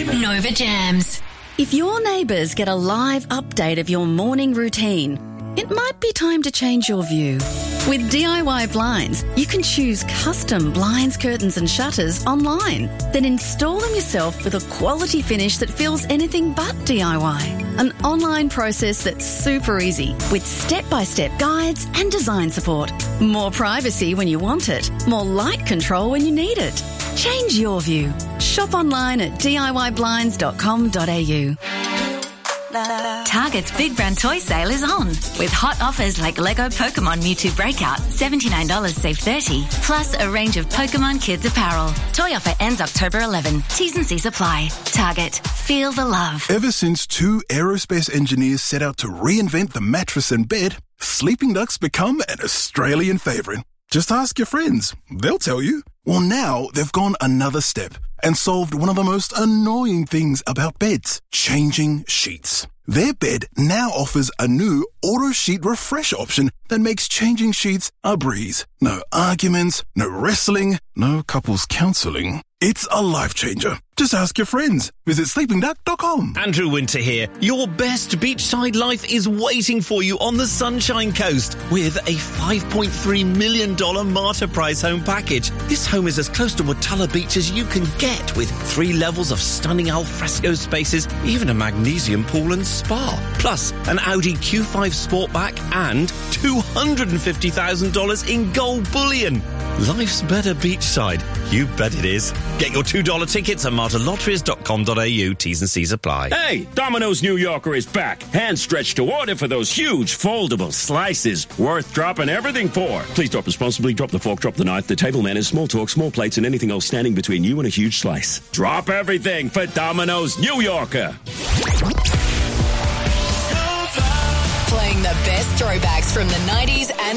Nova Jams. If your neighbours get a live update of your morning routine, it might be time to change your view. With DIY Blinds, you can choose custom blinds, curtains and shutters online. Then install them yourself with a quality finish that feels anything but DIY. An online process that's super easy with step-by-step guides and design support. More privacy when you want it. More light control when you need it. Change your view. Shop online at DIYblinds.com.au. Target's Big Brand Toy Sale is on, with hot offers like Lego Pokemon Mewtwo Breakout, $79 save $30, plus a range of Pokemon Kids apparel. Toy offer ends October 11. T's and C's apply. Target. Feel the love. Ever since two aerospace engineers set out to reinvent the mattress and bed, Sleeping Duck's become an Australian favourite. Just ask your friends. They'll tell you. Well, now they've gone another step and solved one of the most annoying things about beds, changing sheets. Their bed now offers a new auto sheet refresh option that makes changing sheets a breeze. No arguments, no wrestling, no couples counselling. It's a life changer. Just ask your friends. Visit sleepingduck.com. Andrew Winter here. Your best beachside life is waiting for you on the Sunshine Coast with a $5.3 million Marta Prize home package. This home is as close to Watala Beach as you can get, with 3 levels of stunning alfresco spaces, even a magnesium pool and spa. Plus, an Audi Q5 Sportback and $250,000 in gold bullion. Life's better beachside. You bet it is. Get your $2 tickets at martalotteries.com.au. T's and C's apply. Hey, Domino's New Yorker is back. Hand stretched to order for those huge foldable slices. Worth dropping everything for. Please drop responsibly. Drop the fork, drop the knife, the table manners, small talk, small plates, and anything else standing between you and a huge slice. Drop everything for Domino's New Yorker. Playing the best throwbacks from the 90s and